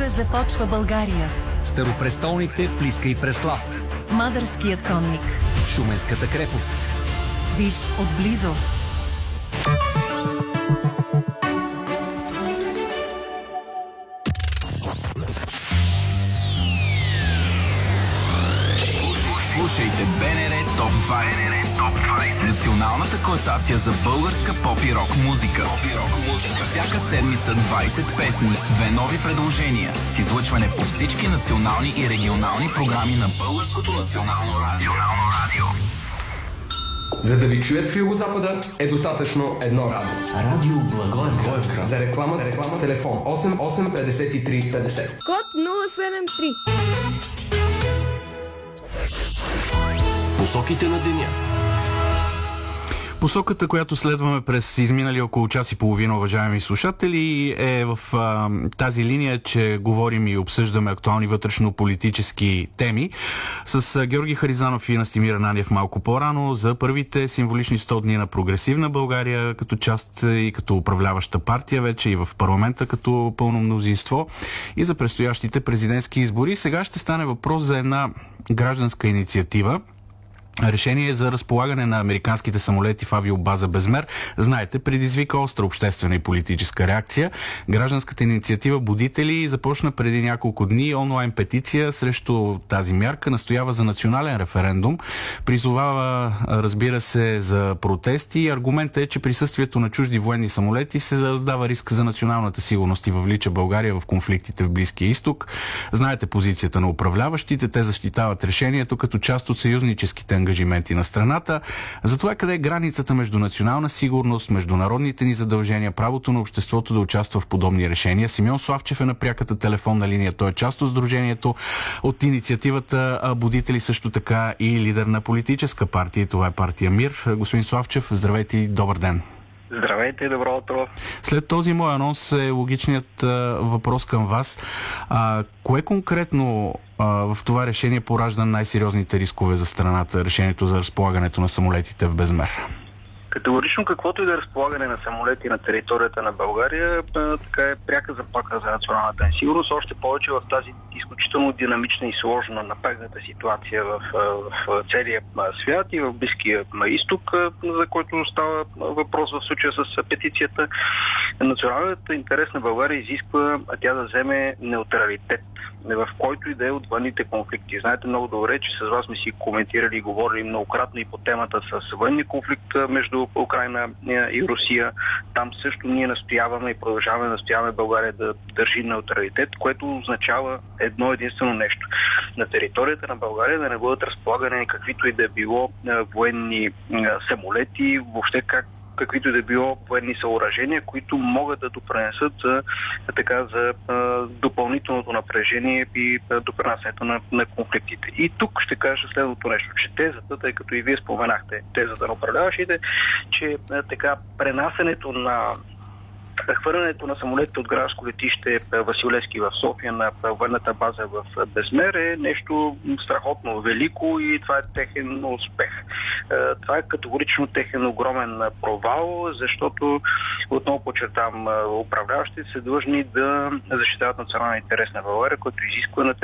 започва България. Старопрестолните Плиска и Преслав. Мадърският конник. Шуменската крепост. Виж отблизо. Слушайте БНР Топ 20. Националната класация за българска поп и рок музика. Всяка седмица 20 песни, 2 нови предложения с излъчване по всички национални и регионални програми на Българското национално радио. За да ви чуят в Югозапада е достатъчно едно радио. Радио Благоевград. За реклама, телефон 88 53 50. Код 073. Посоките на деня. Посоката, която следваме през изминали около час и половина, уважаеми слушатели, е в тази линия, че говорим и обсъждаме актуални вътрешно-политически теми. С Георги Харизанов и Настимир Ананиев малко по-рано за първите символични 100 дни на прогресивна България, като част и като управляваща партия вече и в парламента като пълно мнозинство, и за предстоящите президентски избори. Сега ще стане въпрос за една гражданска инициатива. Решение за разполагане на американските самолети в авиобаза Безмер, знаете, предизвика остра обществена и политическа реакция. Гражданската инициатива Будители започна преди няколко дни онлайн петиция срещу тази мярка, настоява за национален референдум, призовава, разбира се, за протести. Аргументът е, че присъствието на чужди военни самолети се създава риск за националната сигурност и въвлича България в конфликтите в Близкия изток. Знаете позицията на управляващите, те защитават решението като част от съюзническите ангажименти на страната. За това къде е границата между национална сигурност, международните ни задължения, правото на обществото да участва в подобни решения. Симеон Славчев е на пряката телефонна линия. Той е част от сдружението от инициативата Будители, също така и лидер на политическа партия. Това е партия Мир. Господин Славчев, здравейте и добър ден. Здравейте, добро утро. След този мой анонс е логичният въпрос към вас. Кое конкретно в това решение поражда най-сериозните рискове за страната, решението за разполагането на самолетите в Безмер? Категорично каквото и да е разполагане на самолети на територията на България, така е пряка заплаха за националната ни сигурност, още повече в тази изключително динамична и сложна напрегната ситуация в целия свят и в Близкия изток, за който става въпрос в случая с петицията. Националният интерес на България изисква тя да вземе неутралитет, в който и да е от военните конфликти. Знаете много добре, че с вас сме си коментирали и говорили многократно и по темата с военния конфликт между Украйна и Русия. Там също ние настояваме и продължаваме да настояваме България да държи неутралитет, което означава едно единствено нещо. На територията на България да не бъдат разполагани каквито и да било военни самолети, въобще каквито и да било военни съоръжения, които могат да допринесат за допълнителното напрежение и допринасянето на конфликтите. И тук ще кажа следното нещо, че тезата, тъй като и вие споменахте тезата на управляващите, че пренасенето на хвърлянето на самолетите от гражданско летище Васил Левски в София на военната база в Безмер е нещо страхотно велико и това е техен успех. Това е категорично техен огромен провал, защото, отново подчертавам, управляващите са длъжни да защитават националния интерес на България, който изисква на